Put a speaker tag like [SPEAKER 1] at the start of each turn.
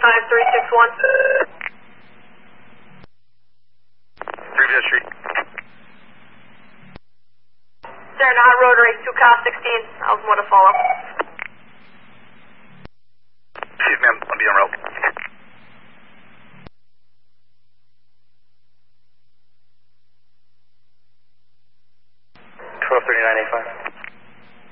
[SPEAKER 1] 5361.
[SPEAKER 2] 3th Street.
[SPEAKER 1] Sir, not rotary, 2 car 16. I'll more to follow.
[SPEAKER 2] Excuse me, I'll be en route. 123985.